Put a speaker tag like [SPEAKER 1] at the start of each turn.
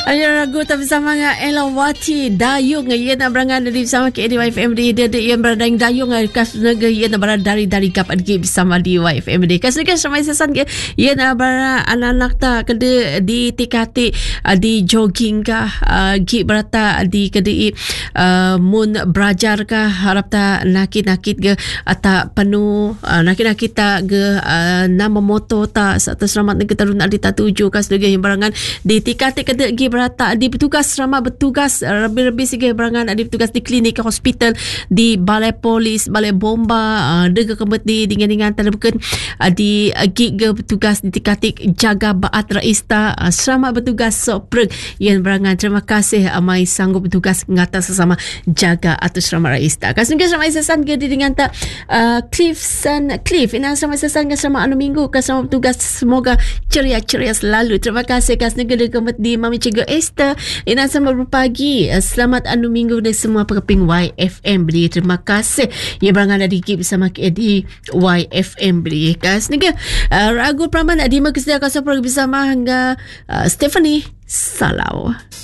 [SPEAKER 1] Ayah ragu tak bersama dengan Elawati Dayung. Ia nak berangan dari bersama di YFMD. Dia berada di Dayung. Kas negara ia nak berada dari kap adgi bersama di YFMD. Kas negara ramai sesan ke. Ia nak berada anak-anak tak kena di tikati di jogging kah. Gi berata di kedai mun belajar kah. Harap tak nakit-nakit ke. Tak penuh nakit-nakit tak ke. Nama moto tak. Atau selamat negara tarun adi tak tuju. Kas negara yang berangan di tikati kedai gi berata di petugas ramai bertugas lebih-lebih sikit berangan di petugas di klinik hospital di balai polis balai bomba dega kembali dengan terbukan di gig petugas di tikatik jaga baat raista selamat bertugas sopreg yang berangan terima kasih amai sanggup bertugas ngata sesama jaga atau selamat raista kasih ramai sesan ke dengan tak Cliff ini ramai sesan ke selama anu minggu kasih bertugas semoga ceria-ceria selalu terima kasih kasih negara kembali Mami Cikgu Esther Ina sama berpagi selamat anu minggu dan semua pekeping YFM beri terima kasih ya berangan dari kip bersama di YFM beri kas nega ragu praman di makasih kasih bersama hingga Stephanie Salau.